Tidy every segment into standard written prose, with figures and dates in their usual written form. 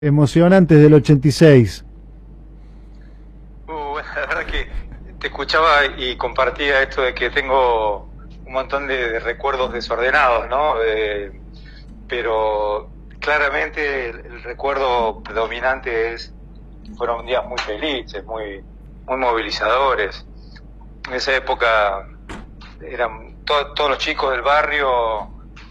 Emocionantes del 86. Bueno, la verdad que te escuchaba y compartía esto de que tengo un montón de recuerdos desordenados, ¿no? Pero claramente el recuerdo predominante fueron días muy felices, muy movilizadores. En esa época eran todos los chicos del barrio,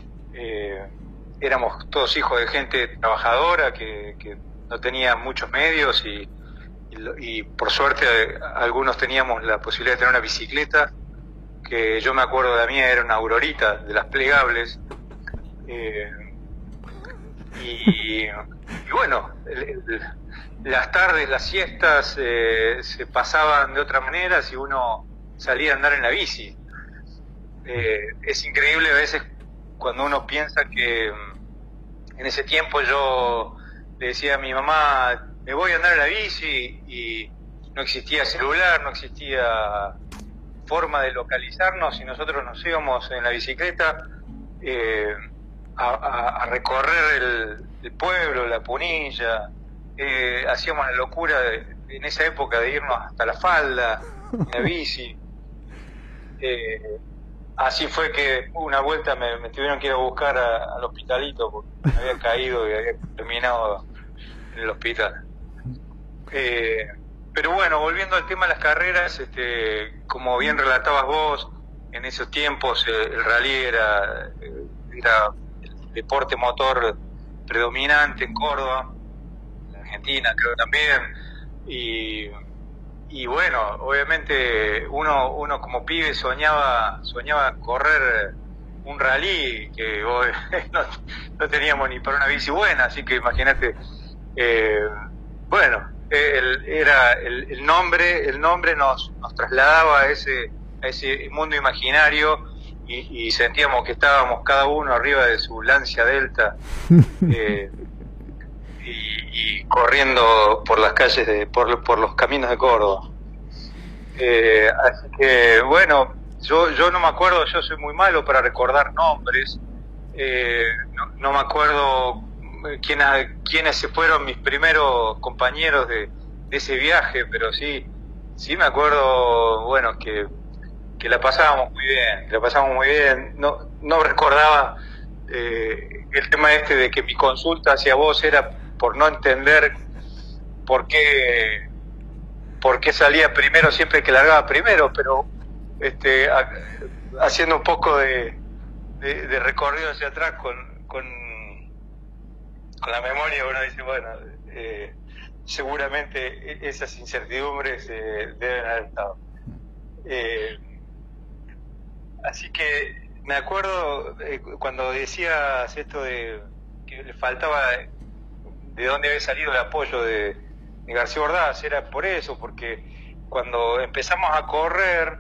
éramos todos hijos de gente trabajadora que no tenía muchos medios y por suerte algunos teníamos la posibilidad de tener una bicicleta, que yo me acuerdo de la mía, era una Aurorita de las plegables, y bueno, las tardes, las siestas se pasaban de otra manera si uno salía a andar en la bici. Es increíble a veces cuando uno piensa que en ese tiempo yo le decía a mi mamá, me voy a andar en la bici, y no existía celular, no existía forma de localizarnos, y nosotros nos íbamos en la bicicleta a recorrer el pueblo, la Punilla. Hacíamos la locura en esa época de irnos hasta La Falda en la bici. Así fue que una vuelta me tuvieron que ir a buscar al hospitalito porque me había caído y había terminado en el hospital. Pero bueno, volviendo al tema de las carreras, como bien relatabas vos, en esos tiempos el rally era el deporte motor predominante en Córdoba, en Argentina creo también, y bueno, obviamente uno como pibe soñaba correr un rally que hoy no teníamos ni para una bici buena, así que imagínate, bueno, el nombre nos trasladaba a ese mundo imaginario, y sentíamos que estábamos cada uno arriba de su Lancia Delta, y corriendo por las calles por los caminos de Córdoba. Así que bueno, yo no me acuerdo, yo soy muy malo para recordar nombres, no me acuerdo quiénes se fueron mis primeros compañeros de ese viaje, pero sí me acuerdo, bueno, que la pasábamos muy bien, no recordaba el tema de que mi consulta hacia vos era por no entender por qué salía primero siempre que largaba primero, pero haciendo un poco de recorrido hacia atrás con la memoria, uno dice, bueno, seguramente esas incertidumbres deben haber estado. Así que me acuerdo cuando decías esto de que le faltaba de dónde había salido el apoyo de García Ordaz, era por eso, porque cuando empezamos a correr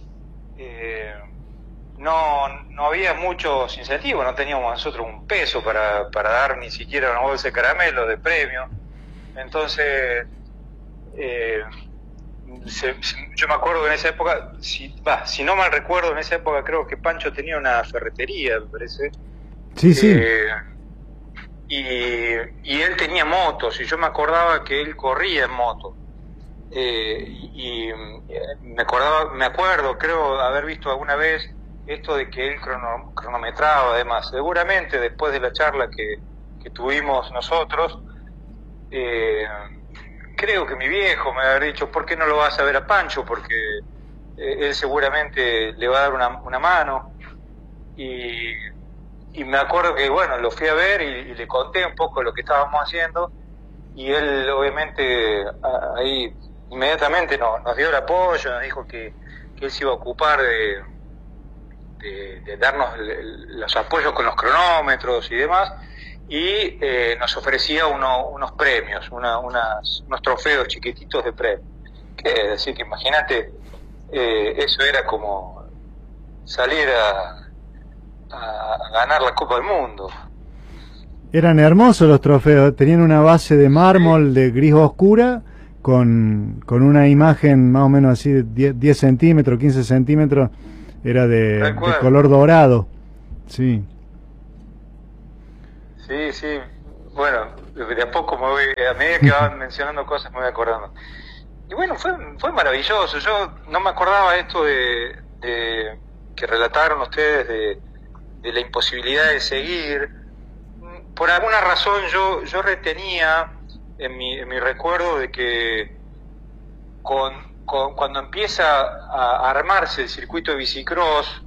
no había muchos incentivos, no teníamos nosotros un peso para dar ni siquiera una bolsa de caramelo de premio. Entonces yo me acuerdo que en esa época, si no mal recuerdo, en esa época creo que Pancho tenía una ferretería, me parece. Sí. Y él tenía motos, y yo me acordaba que él corría en moto. Y me acuerdo, creo haber visto alguna vez esto de que él cronometraba, además. Seguramente después de la charla que tuvimos nosotros, creo que mi viejo me había dicho, ¿por qué no lo vas a ver a Pancho? Porque él seguramente le va a dar una mano. Y me acuerdo que, bueno, lo fui a ver y le conté un poco lo que estábamos haciendo, y él obviamente ahí inmediatamente nos dio el apoyo, nos dijo que él se iba a ocupar de darnos los apoyos con los cronómetros y demás, y nos ofrecía unos premios, unos trofeos chiquititos de premios. Así que imagínate, eso era como salir a ganar la Copa del Mundo. Eran hermosos los trofeos, tenían una base de mármol de gris oscura con una imagen más o menos así de 10 centímetros, 15 centímetros, era de color dorado. Sí. Sí, bueno, de a poco me voy, a medida que van mencionando cosas me voy acordando. Y bueno, fue maravilloso. Yo no me acordaba esto de que relataron ustedes de la imposibilidad de seguir. Por alguna razón yo retenía en mi recuerdo de que cuando empieza a armarse el circuito de bicicross,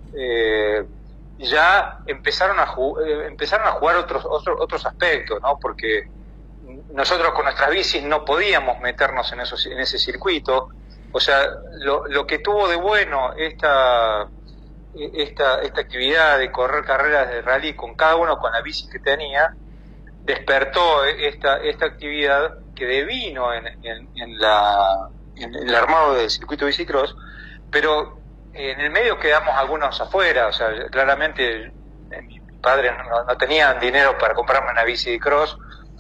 ya empezaron a jugar otros aspectos, ¿no? Porque nosotros con nuestras bicis no podíamos meternos en ese circuito. O sea, lo que tuvo de bueno esta actividad de correr carreras de rally con cada uno con la bici que tenía, despertó esta actividad que devino en el armado del circuito bicicross, pero en el medio quedamos algunos afuera. O sea, claramente mi padre no tenía dinero para comprarme una bici de cross,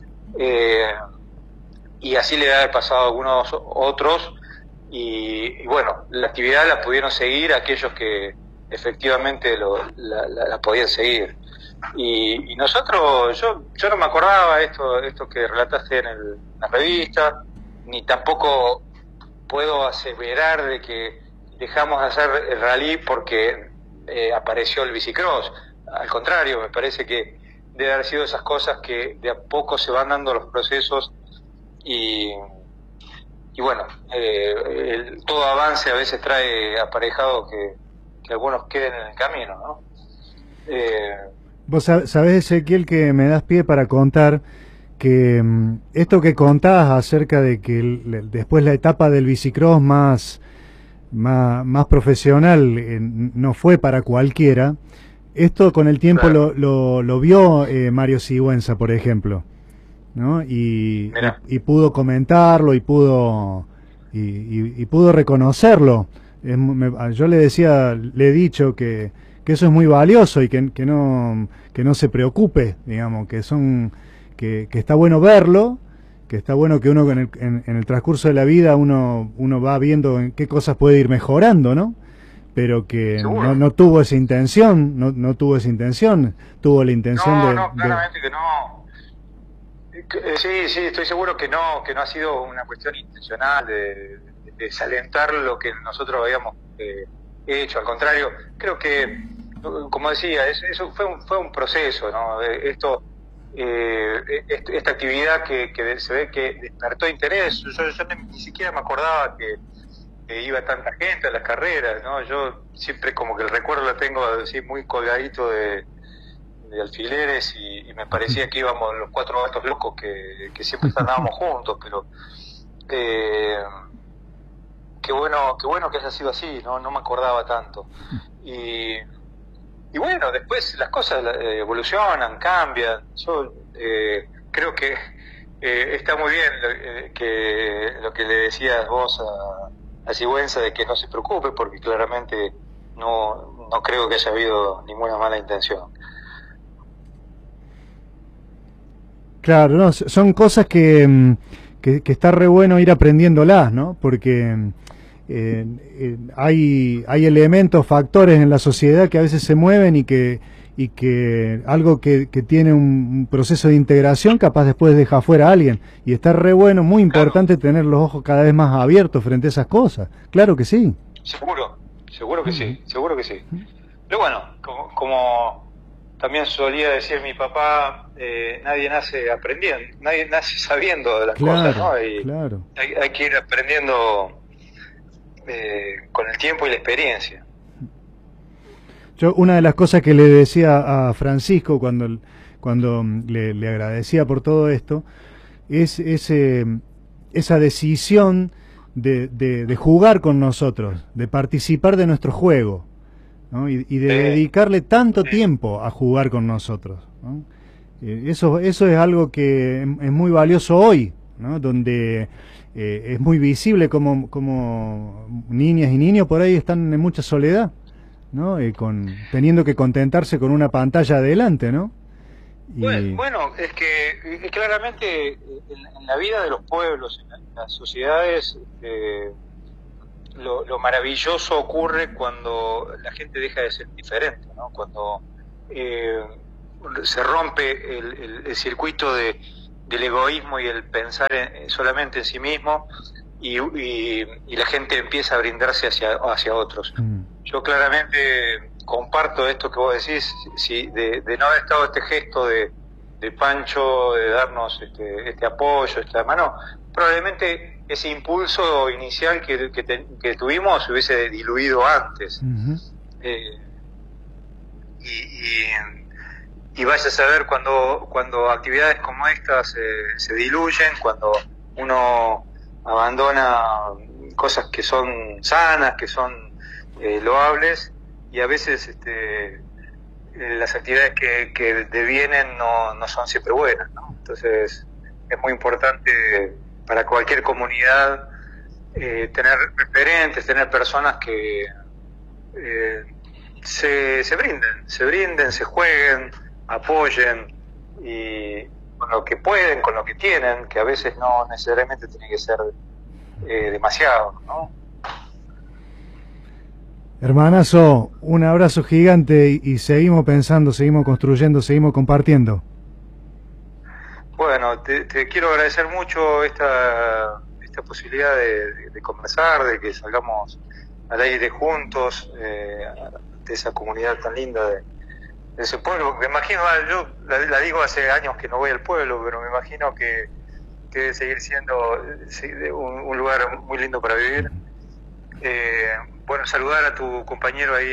y así le había pasado a algunos otros, y bueno, la actividad la pudieron seguir aquellos que efectivamente la podían seguir. Y nosotros, yo no me acordaba esto que relataste en la revista, ni tampoco puedo aseverar de que dejamos de hacer el rally porque apareció el bicicross. Al contrario, me parece que debe haber sido esas cosas que de a poco se van dando los procesos, y bueno, todo avance a veces trae aparejado que algunos queden en el camino, ¿no? Vos sabés, Ezequiel, que me das pie para contar que esto que contás acerca de que después la etapa del bicicross más profesional no fue para cualquiera. Esto con el tiempo Claro. lo vio Mario Sigüenza, por ejemplo, ¿no? Y pudo comentarlo y pudo reconocerlo. Yo le he dicho que eso es muy valioso y que no se preocupe, digamos, que está bueno verlo, que está bueno que uno en el transcurso de la vida uno va viendo en qué cosas puede ir mejorando, ¿no? Pero que no tuvo esa intención, no tuvo esa intención, tuvo la intención claramente que no. Sí, estoy seguro que no ha sido una cuestión intencional de desalentar lo que nosotros habíamos hecho. Al contrario, creo que, como decía, eso fue un proceso, ¿no? Esta actividad que se ve que despertó interés. Yo ni siquiera me acordaba que iba tanta gente a las carreras, ¿no? Yo siempre como que el recuerdo lo tengo así muy colgadito de alfileres, y me parecía que íbamos los 4 gatos locos que siempre andábamos juntos, pero qué bueno que haya sido así, no me acordaba tanto. Y bueno, después las cosas evolucionan, cambian. Yo creo que está muy bien lo que le decías vos a Sigüenza, de que no se preocupe, porque claramente no creo que haya habido ninguna mala intención. Claro, no, son cosas que está re bueno ir aprendiéndolas, ¿no? Porque hay elementos, factores en la sociedad que a veces se mueven y que algo que tiene un proceso de integración capaz después deja fuera a alguien, y está re bueno, muy importante tener los ojos cada vez más abiertos frente a esas cosas. Claro que sí. Seguro que sí. Pero bueno, como también solía decir mi papá, nadie nace aprendiendo, nadie nace sabiendo de las cosas, ¿no? Y claro. Hay que ir aprendiendo con el tiempo y la experiencia. Yo, una de las cosas que le decía a Francisco cuando le agradecía por todo esto, es esa decisión de jugar con nosotros, de participar de nuestro juego, ¿no? Y de dedicarle tanto tiempo a jugar con nosotros, ¿no? Eso es algo que es muy valioso hoy, ¿no? Donde es muy visible como niñas y niños por ahí están en mucha soledad, ¿no? Teniendo que contentarse con una pantalla adelante, ¿no? Bueno, es que claramente en la vida de los pueblos, en las sociedades, lo maravilloso ocurre cuando la gente deja de ser diferente, ¿no? Cuando se rompe el circuito del egoísmo y el pensar solamente en sí mismo, y la gente empieza a brindarse hacia otros. Yo claramente comparto esto que vos decís, de no haber estado este gesto de Pancho, de darnos este apoyo, esta mano, probablemente ese impulso inicial que tuvimos se hubiese diluido antes. Y vaya a saber cuando actividades como estas se diluyen, cuando uno abandona cosas que son sanas, que son loables, y a veces las actividades que devienen no son siempre buenas, ¿no? Entonces es muy importante para cualquier comunidad tener referentes, tener personas que se brinden, se jueguen, apoyen, y con lo que pueden, con lo que tienen, que a veces no necesariamente tiene que ser demasiado, ¿no? Hermanazo, un abrazo gigante y seguimos pensando, seguimos construyendo, seguimos compartiendo. Bueno, te quiero agradecer mucho esta posibilidad de conversar, de que salgamos al aire juntos, de esa comunidad tan linda de ese pueblo. Me imagino, yo la digo hace años que no voy al pueblo, pero me imagino que debe seguir siendo un lugar muy lindo para vivir. Bueno, saludar a tu compañero ahí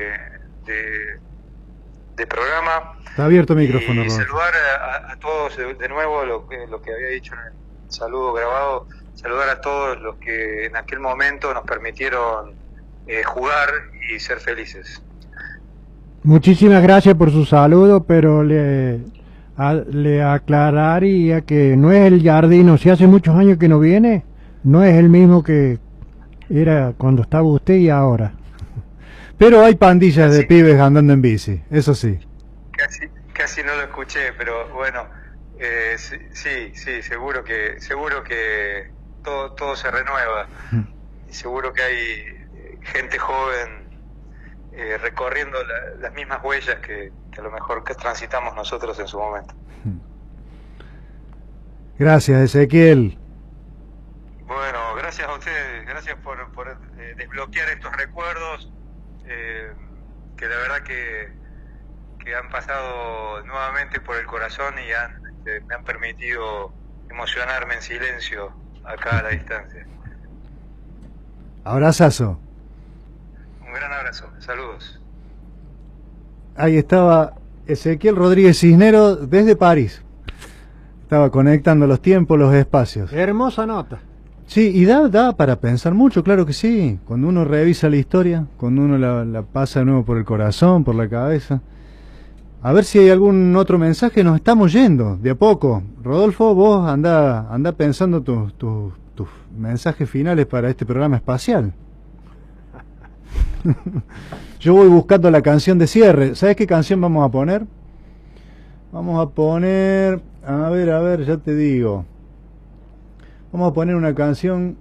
de programa. Está abierto el micrófono, y saludar a todos de nuevo, lo que había dicho en el saludo grabado, saludar a todos los que en aquel momento nos permitieron jugar y ser felices. Muchísimas gracias por su saludo, pero le aclararía que no es el Jardino. Si hace muchos años que no viene, no es el mismo que era cuando estaba usted y ahora. Pero hay pandillas de pibes andando en bici, eso sí. Casi no lo escuché, pero bueno, sí, seguro que todo se renueva, y seguro que hay gente joven recorriendo las mismas huellas que a lo mejor que transitamos nosotros en su momento. Gracias, Ezequiel. Bueno, gracias a ustedes, gracias por desbloquear estos recuerdos que la verdad que han pasado nuevamente por el corazón y me han permitido emocionarme en silencio acá a la distancia. Abrazazo. Un gran abrazo, saludos. Ahí estaba Ezequiel Rodríguez Cisneros desde París. Estaba conectando los tiempos, los espacios. Hermosa nota. Sí, y da para pensar mucho, claro que sí. Cuando uno revisa la historia, cuando uno la pasa de nuevo por el corazón, por la cabeza. A ver si hay algún otro mensaje. Nos estamos yendo de a poco. Rodolfo, vos anda pensando tus mensajes finales para este programa espacial. Yo voy buscando la canción de cierre. ¿Sabes qué canción vamos a poner? Vamos a poner... A ver, ya te digo. Vamos a poner una canción...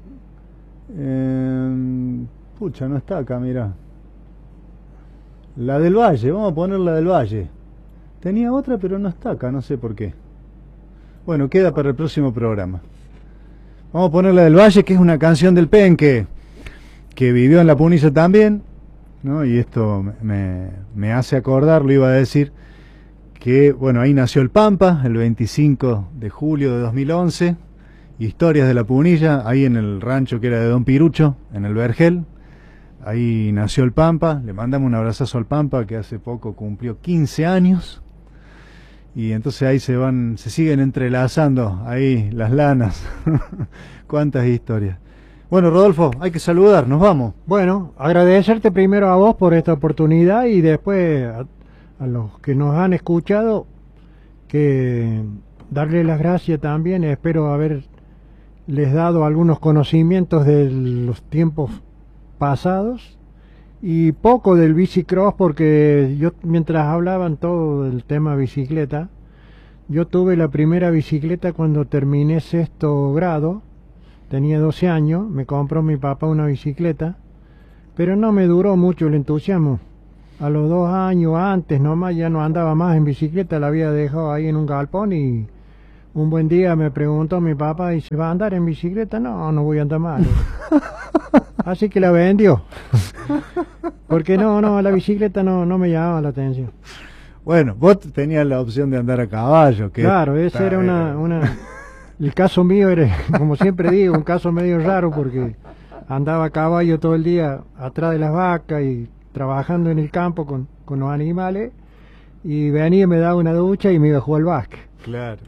pucha, no está acá, mirá. La del Valle, vamos a poner la del Valle. Tenía otra, pero no está acá, no sé por qué. Bueno, queda para el próximo programa. Vamos a poner la del Valle, que es una canción del Penque, que vivió en la Punilla también, ¿no? Y esto me hace acordar, lo iba a decir, que, bueno, ahí nació el Pampa, el 25 de julio de 2011, Historias de la Punilla, ahí en el rancho que era de Don Pirucho, en el Vergel. Ahí nació el Pampa. Le mandamos un abrazazo al Pampa, que hace poco cumplió 15 años. Y entonces ahí se siguen entrelazando ahí las lanas. Cuántas historias. Bueno, Rodolfo, hay que saludar, nos vamos. Bueno, agradecerte primero a vos por esta oportunidad y después a los que nos han escuchado, que darle las gracias también. Espero haberles dado algunos conocimientos de los tiempos pasados y poco del bicicross, porque yo, mientras hablaban todo del tema bicicleta, yo tuve la primera bicicleta cuando terminé sexto grado, tenía 12 años, me compró mi papá una bicicleta, pero no me duró mucho el entusiasmo. a los 2 años antes nomás ya no andaba más en bicicleta, la había dejado ahí en un galpón y un buen día me preguntó mi papá, ¿y se va a andar en bicicleta? No, no voy a andar más. Así que la vendió. Porque no, la bicicleta no me llamaba la atención. Bueno, vos tenías la opción de andar a caballo. Que Claro, ese era el caso mío era, como siempre digo, un caso medio raro porque andaba a caballo todo el día atrás de las vacas y trabajando en el campo con los animales, y venía, me daba una ducha y me iba a jugar al básquet. Claro.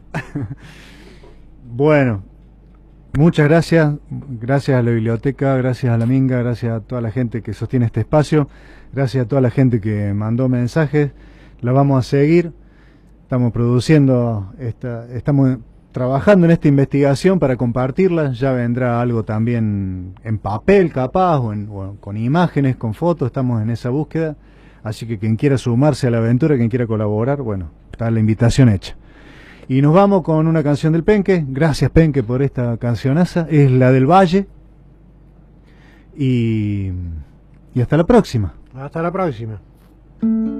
Bueno, muchas gracias. Gracias a la biblioteca, gracias a la Minga, gracias a toda la gente que sostiene este espacio, gracias a toda la gente que mandó mensajes. La vamos a seguir. Estamos produciendo, estamos trabajando en esta investigación para compartirla. Ya vendrá algo también en papel capaz, o con imágenes, con fotos. Estamos en esa búsqueda. Así que quien quiera sumarse a la aventura, quien quiera colaborar, bueno, está la invitación hecha. Y nos vamos con una canción del Penque. Gracias, Penque, por esta cancionaza. Es la del Valle. Y hasta la próxima. Hasta la próxima.